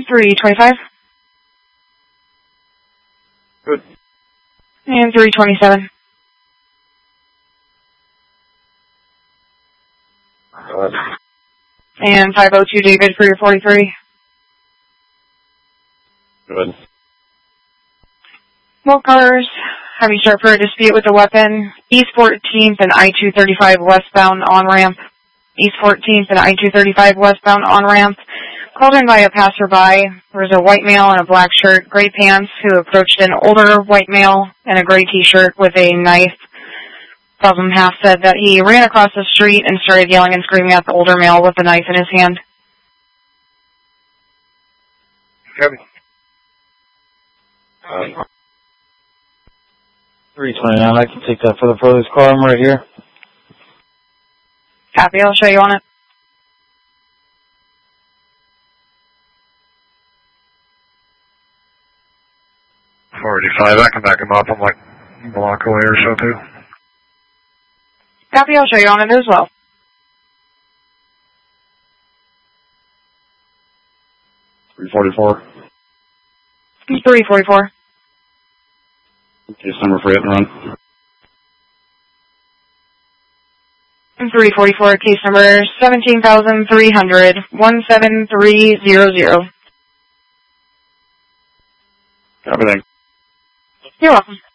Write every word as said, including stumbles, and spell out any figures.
three twenty-five. Good. And three twenty-seven. Uh, And five oh two David for your forty-three. good. Both cars have you start for a dispute with the weapon. East fourteenth and I two thirty-five westbound on-ramp. East fourteenth and I two thirty-five westbound on-ramp. Called in by a passerby. There was a white male in a black shirt, gray pants, who approached an older white male in a gray t-shirt with a knife. Problem half said that he ran across the street and started yelling and screaming at the older male with the knife in his hand. Copy. Um, three twenty-nine, I can take that for the furthest car. I'm right here. Copy, I'll show you on it. four eighty-five, I can back him up. I'm like a block away or so, too. Copy, I'll show you on it as well. three forty-four. three forty-four. Case number for hit and run. three forty-four, case number seventeen thousand three hundred, one seven three zero zero. Copy, thanks. You're welcome.